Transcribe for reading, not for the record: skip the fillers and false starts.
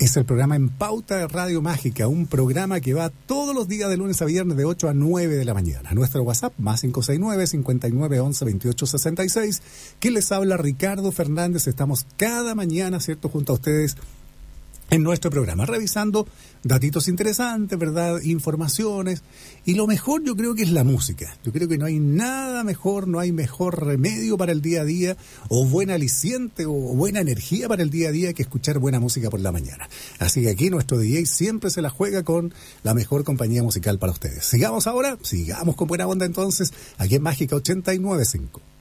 Es el programa En Pauta de Radio Mágica, un programa que va todos los días de lunes a viernes de 8 a 9 de la mañana. Nuestro WhatsApp, más 569-5911-2866. ¿Quién les habla? Ricardo Fernández. Estamos cada mañana, ¿cierto?, junto a ustedes en nuestro programa, revisando datitos interesantes, ¿verdad?, informaciones, y lo mejor yo creo que es la música. Yo creo que no hay nada mejor, no hay mejor remedio para el día a día, o buen aliciente, o buena energía para el día a día que escuchar buena música por la mañana. Así que aquí nuestro DJ siempre se la juega con la mejor compañía musical para ustedes. Sigamos ahora, sigamos con buena onda entonces, aquí en Mágica 89.5.